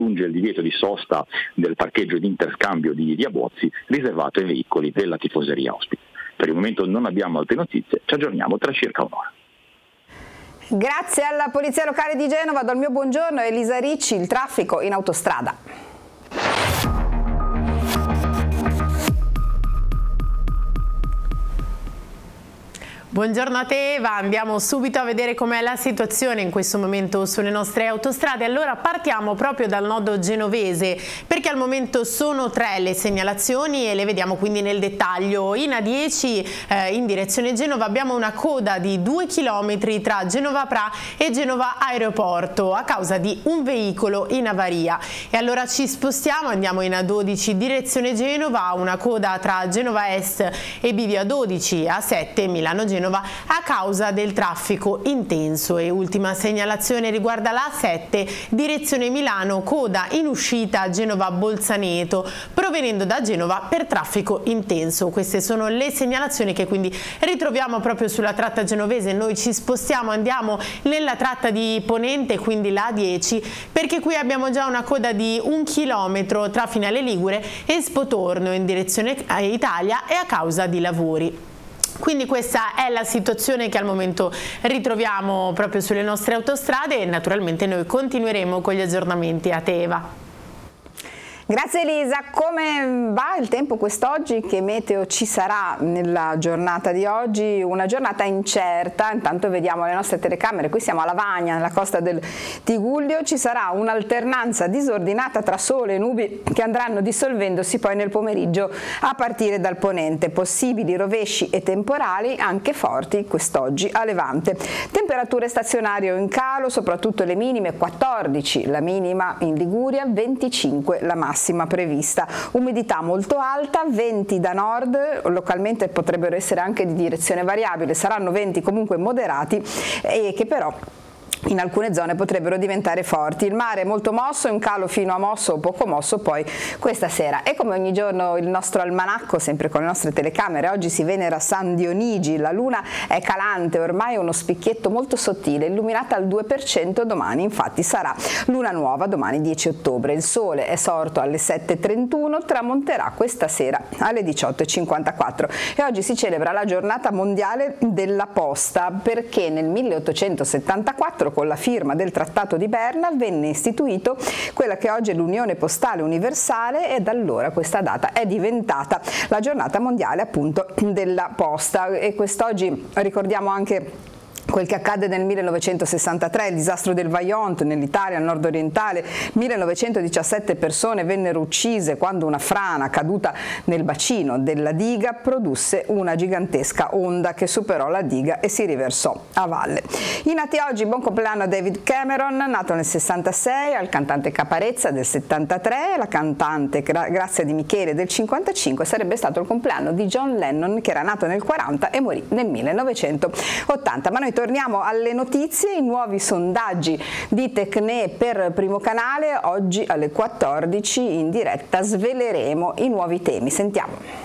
giunge il divieto di sosta del parcheggio di interscambio di Abbozzi riservato ai veicoli della tifoseria ospite. Per il momento non abbiamo altre notizie, ci aggiorniamo tra circa un'ora. Grazie alla Polizia Locale di Genova, do il mio buongiorno a Elisa Ricci. Il traffico in autostrada. Buongiorno a te Eva, andiamo subito a vedere com'è la situazione in questo momento sulle nostre autostrade. Allora partiamo proprio dal nodo genovese, perché al momento sono 3 le segnalazioni e le vediamo quindi nel dettaglio. In A10 in direzione Genova abbiamo una coda di 2 km tra Genova Pra e Genova Aeroporto a causa di un veicolo in avaria. E allora ci spostiamo, andiamo in A12 direzione Genova, una coda tra Genova Est e Bivio A12, A7 Milano Genova a causa del traffico intenso. E ultima segnalazione riguarda la A7 direzione Milano, coda in uscita Genova Bolzaneto provenendo da Genova per traffico intenso. Queste sono le segnalazioni che quindi ritroviamo proprio sulla tratta genovese. Noi ci spostiamo, andiamo nella tratta di Ponente, quindi la A10, perché qui abbiamo già una coda di 1 chilometro tra Finale Ligure e Spotorno in direzione Italia e a causa di lavori. Quindi questa è la situazione che al momento ritroviamo proprio sulle nostre autostrade e naturalmente noi continueremo con gli aggiornamenti. A te Eva. Grazie Elisa, come va il tempo quest'oggi? Che meteo ci sarà nella giornata di oggi? Una giornata incerta, intanto vediamo le nostre telecamere, qui siamo a Lavagna, nella costa del Tigullio, ci sarà un'alternanza disordinata tra sole e nubi che andranno dissolvendosi poi nel pomeriggio a partire dal ponente, possibili rovesci e temporali anche forti quest'oggi a Levante. Temperature stazionarie in calo, soprattutto le minime 14, la minima in Liguria, 25 la massima prevista. Umidità molto alta, venti da nord, localmente potrebbero essere anche di direzione variabile, saranno venti comunque moderati e che però in alcune zone potrebbero diventare forti. Il mare è molto mosso, in calo fino a mosso o poco mosso poi questa sera. E come ogni giorno il nostro almanacco, sempre con le nostre telecamere. Oggi si venera San Dionigi, la luna è calante, ormai è uno spicchietto molto sottile, illuminata al 2%, domani infatti sarà luna nuova, domani 10 ottobre. Il sole è sorto alle 7:31, tramonterà questa sera alle 18:54. E oggi si celebra la giornata mondiale della posta, perché nel 1874 con la firma del Trattato di Berna venne istituito quella che oggi è l'Unione Postale Universale e da allora questa data è diventata la giornata mondiale appunto della posta. E quest'oggi ricordiamo anche quel che accadde nel 1963, il disastro del Vajont nell'Italia nord-orientale. 1917 persone vennero uccise quando una frana caduta nel bacino della diga produsse una gigantesca onda che superò la diga e si riversò a valle. I nati oggi, buon compleanno a David Cameron, nato nel 66, al cantante Caparezza del 73, la cantante Grazia Di Michele del 55, sarebbe stato il compleanno di John Lennon che era nato nel 40 e morì nel 1980. Ma noi torniamo alle notizie, i nuovi sondaggi di Tecne per Primo Canale, oggi alle 14 in diretta sveleremo i nuovi temi. Sentiamo.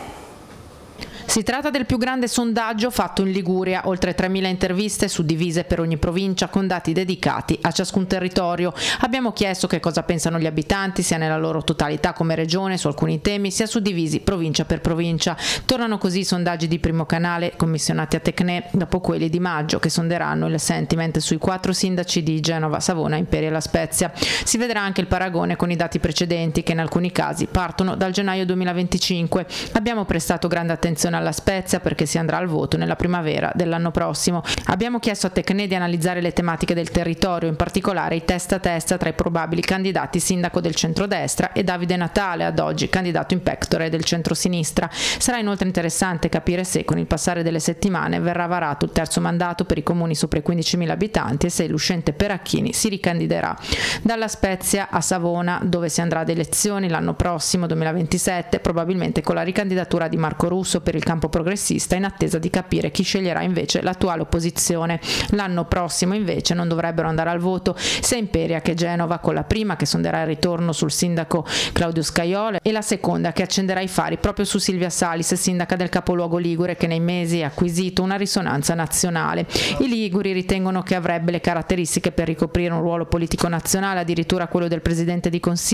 Si tratta del più grande sondaggio fatto in Liguria, oltre 3.000 interviste suddivise per ogni provincia con dati dedicati a ciascun territorio. Abbiamo chiesto che cosa pensano gli abitanti, sia nella loro totalità come regione su alcuni temi, sia suddivisi provincia per provincia. Tornano così i sondaggi di Primo Canale commissionati a Tecne dopo quelli di maggio che sonderanno il sentiment sui 4 sindaci di Genova, Savona, Imperia e La Spezia. Si vedrà anche il paragone con i dati precedenti che in alcuni casi partono dal gennaio 2025. Abbiamo prestato grande attenzione alla Spezia perché si andrà al voto nella primavera dell'anno prossimo. Abbiamo chiesto a Tecne di analizzare le tematiche del territorio, in particolare i testa a testa tra i probabili candidati sindaco del centrodestra e Davide Natale, ad oggi candidato in pectore del centrosinistra. Sarà inoltre interessante capire se con il passare delle settimane verrà varato il terzo mandato per i comuni sopra i 15.000 abitanti e se l'uscente Peracchini si ricandiderà. Dalla Spezia a Savona, dove si andrà ad elezioni l'anno prossimo 2027, probabilmente con la ricandidatura di Marco Russo per il campo progressista, in attesa di capire chi sceglierà invece l'attuale opposizione. L'anno prossimo invece non dovrebbero andare al voto sia Imperia che Genova, con la prima che sonderà il ritorno sul sindaco Claudio Scaiola e la seconda che accenderà i fari proprio su Silvia Salis, sindaca del capoluogo ligure, che nei mesi ha acquisito una risonanza nazionale. I liguri ritengono che avrebbe le caratteristiche per ricoprire un ruolo politico nazionale, addirittura quello del presidente di consiglio,